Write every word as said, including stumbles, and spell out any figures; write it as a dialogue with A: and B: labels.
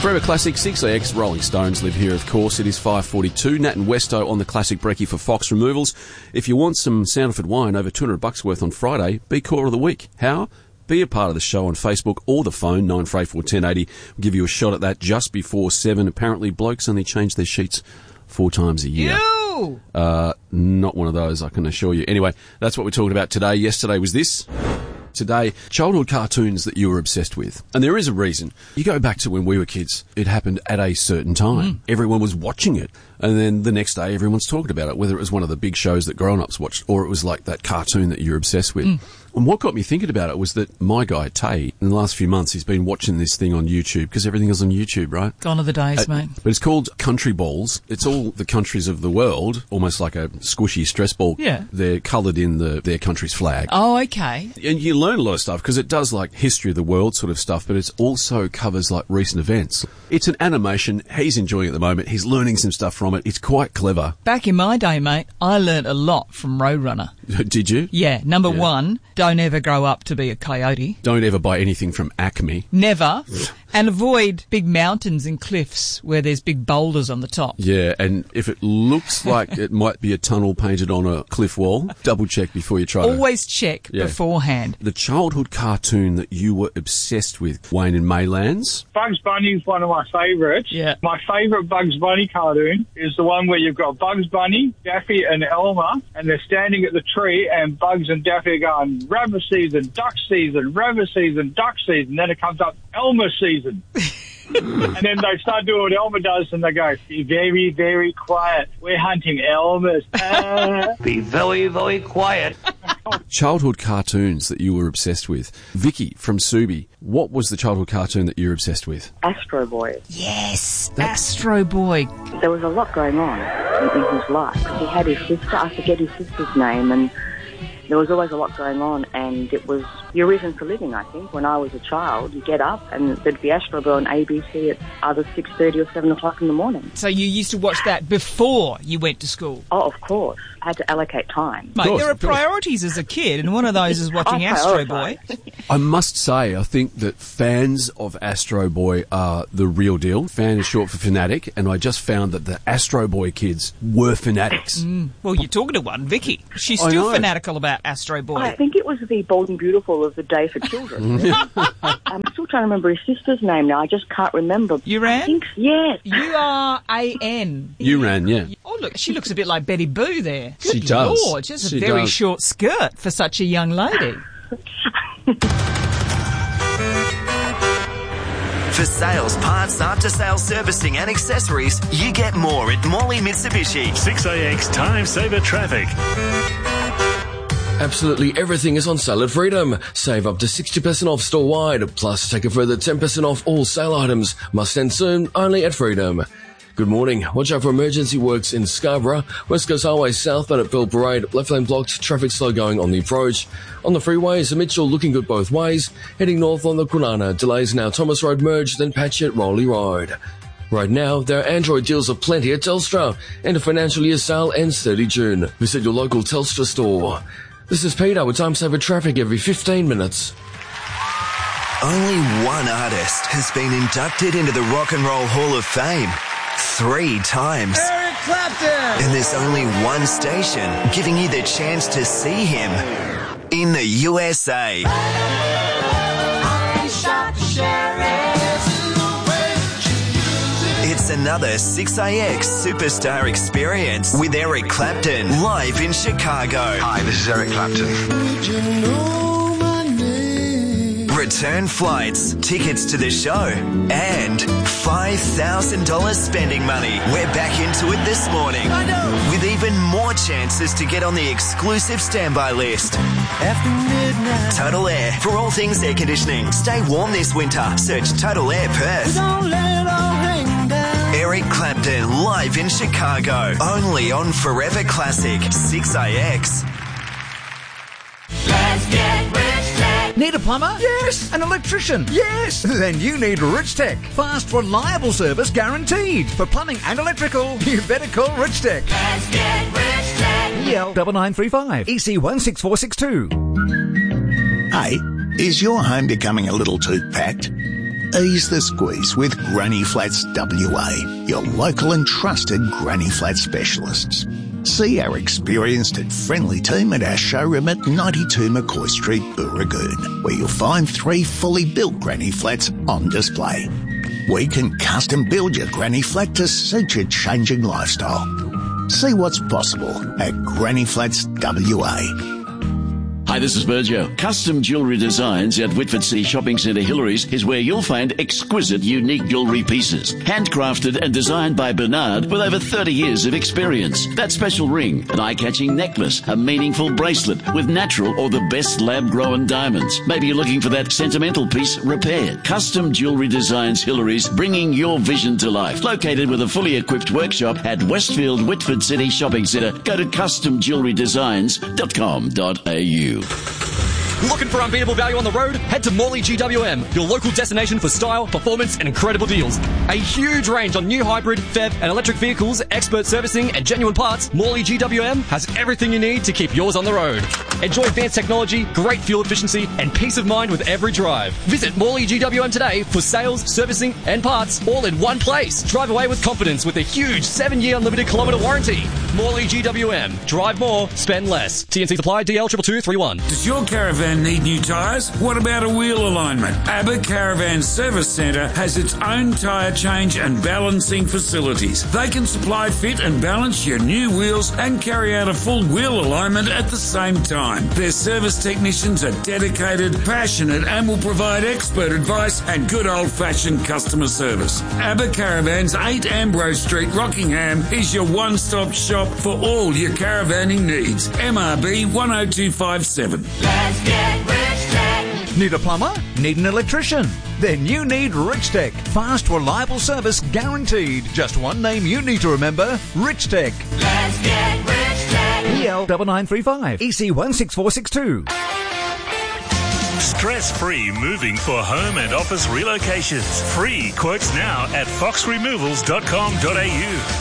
A: Forever Classic, six A X, Rolling Stones live here, of course. It is five forty-two. Nat and Westo on the Classic Brekkie for Fox Removals. If you want some Sanderford wine over two hundred bucks worth on Friday, be Caller of the Week. How? Be a part of the show on Facebook or the phone, nine four eight four, one oh eight oh. We'll give you a shot at that just before seven. Apparently, blokes only change their sheets four times a year.
B: Ew!
A: Uh, not one of those, I can assure you. Anyway, that's what we're talking about today. Yesterday was this. Today, childhood cartoons that you were obsessed with. And there is a reason. You go back to when we were kids, it happened at a certain time. Mm. Everyone was watching it. And then the next day, everyone's talking about it, whether it was one of the big shows that grown-ups watched or it was like that cartoon that you're obsessed with. Mm. And what got me thinking about it was that my guy, Tay, in the last few months, he's been watching this thing on YouTube, because everything is on YouTube, right?
B: Gone are the days, uh, mate.
A: But it's called Country Balls. It's all the countries of the world, almost like a squishy stress ball.
B: Yeah.
A: They're coloured in the their country's flag.
B: Oh, okay.
A: And you learn a lot of stuff, because it does like history of the world sort of stuff, but it also covers like recent events. It's an animation. He's enjoying it at the moment. He's learning some stuff from it. It's quite clever.
B: Back in my day, mate, I learnt a lot from Roadrunner.
A: Did you?
B: Yeah. Number
A: Yeah.
B: one, don't ever grow up to be a coyote.
A: Don't ever buy anything from Acme.
B: Never. And avoid big mountains and cliffs where there's big boulders on the top.
A: Yeah, and if it looks like it might be a tunnel painted on a cliff wall, double check before you try.
B: Always check
A: Yeah.
B: beforehand.
A: The childhood cartoon that you were obsessed with, Wayne and Maylands.
C: Bugs Bunny is one of my favourites.
B: Yeah.
C: My favourite Bugs Bunny cartoon is the one where you've got Bugs Bunny, Daffy and Elmer, and they're standing at the tree, and Bugs and Daffy are going, rabbit season, duck season, rabbit season, duck season. Then it comes up Elmer season. And then they start doing what Elmer does, and they go, be very, very quiet. We're hunting Elmers. Uh.
D: Be very, very quiet.
A: Childhood cartoons that you were obsessed with. Vicky from Subi, what was the childhood cartoon that you were obsessed with?
E: Astro Boy.
B: Yes, Astro Boy.
E: There was a lot going on in, in his life. He had his sister, I forget his sister's name, and there was always a lot going on, and it was your reason for living, I think. When I was a child, you get up and there'd be Astro Boy on A B C at either six thirty or seven o'clock in the morning.
B: So you used to watch that before you went to school?
E: Oh, of course. I had to allocate time.
B: Mate,
A: course,
B: there are
A: of course.
B: priorities as a kid, and one of those is watching
E: I
B: Astro Boy.
E: prioritise.
A: I must say, I think that fans of Astro Boy are the real deal. Fan is short for fanatic, and I just found that the Astro Boy kids were fanatics.
B: Mm. Well, you're talking to one, Vicky. She's
A: I
B: still
A: know.
B: fanatical about Astro Boy.
E: I think it was the Bold and Beautiful of the day for children. I'm still trying to remember his sister's name now. I just can't remember.
B: Uran?
E: I think, yes.
B: U R A N.
A: You ran, yeah.
B: Oh, look, she looks a bit like Betty Boo there.
A: She
B: Good
A: does.
B: Lord, just
A: She
B: a very
A: does.
B: short skirt for such a young lady.
F: For sales, parts, after-sales servicing and accessories, you get more at Morley Mitsubishi.
G: six A X Time Saver Traffic.
H: Absolutely everything is on sale at Freedom. Save up to sixty percent off store-wide, plus take a further ten percent off all sale items. Must end soon, only at Freedom. Good morning. Watch out for emergency works in Scarborough. West Coast Highway southbound at Pearl Parade. Left lane blocked. Traffic slow going on the approach. On the freeways, Mitchell looking good both ways. Heading north on the Kwinana. Delays now Thomas Road merge, then patchy at Rowley Road. Right now, there are Android deals of plenty at Telstra. And a financial year sale ends thirtieth of June. Visit your local Telstra store. This is Peter with Time Saver Traffic every fifteen minutes.
F: Only one artist has been inducted into the Rock and Roll Hall of Fame. Three times.
D: Eric Clapton!
F: And there's only one station giving you the chance to see him in the U S A. It's another six A X Superstar Experience with Eric Clapton live in Chicago.
I: Hi, this is Eric Clapton.
F: Return flights, tickets to the show, and five thousand dollars spending money. We're back into it this morning.
D: I know.
F: With even more chances to get on the exclusive standby list.
D: After midnight.
F: Total Air. For all things air conditioning. Stay warm this winter. Search Total Air Perth.
D: Don't let it all hang down.
F: Eric Clapton live in Chicago. Only on Forever Classic six A X.
J: Let's get rich tech.
K: Need a plumber? Yes. An electrician? Yes. Then you need Rich Tech. Fast, reliable service guaranteed. For plumbing and electrical, you better call Rich Tech.
J: Let's get rich tech.
K: E L nine nine three five. E C one six four six two.
L: Hey, is your home becoming a little too packed? Ease the squeeze with Granny Flats W A, your local and trusted Granny Flat specialists. See our experienced and friendly team at our showroom at ninety-two McCoy Street, Booragoon, where you'll find three fully built Granny Flats on display. We can custom build your Granny Flat to suit your changing lifestyle. See what's possible at Granny Flats W A.
M: Hi, this is Virgil. Custom Jewellery Designs at Whitford City Shopping Centre Hillary's is where you'll find exquisite, unique jewellery pieces. Handcrafted and designed by Bernard with over thirty years of experience. That special ring, an eye-catching necklace, a meaningful bracelet with natural or the best lab-grown diamonds. Maybe you're looking for that sentimental piece repaired. Custom Jewellery Designs Hillary's, bringing your vision to life. Located with a fully equipped workshop at Westfield Whitford City Shopping Centre. Go to custom jewellery designs dot com dot a u.
N: Looking for unbeatable value on the road? Head to Morley G W M, your local destination for style, performance and incredible deals. A huge range on new hybrid, F E V and electric vehicles, expert servicing and genuine parts. Morley G W M has everything you need to keep yours on the road. Enjoy advanced technology, great fuel efficiency and peace of mind with every drive. Visit Morley G W M today for sales, servicing and parts all in one place. Drive away with confidence with a huge seven year unlimited kilometre warranty. Morley G W M. Drive more, spend less. T N C supply D L two two two three one.
O: Does your caravan need new tyres? What about a wheel alignment? ABBA Caravan Service Centre has its own tyre change and balancing facilities. They can supply, fit and balance your new wheels and carry out a full wheel alignment at the same time. Their service technicians are dedicated, passionate and will provide expert advice and good old-fashioned customer service. ABBA Caravans, eight Ambrose Street, Rockingham is your one-stop shop for all your caravanning needs. M R B one oh two five seven.
J: Let's get Rich Tech.
K: Need a plumber? Need an electrician? Then you need Rich Tech. Fast, reliable service guaranteed. Just one name you need to remember, Rich Tech.
J: Let's get Rich Tech.
K: E L nine nine three five, E C one six four six two.
G: Stress-free moving for home and office relocations. Free quotes now at fox removals dot com dot a u.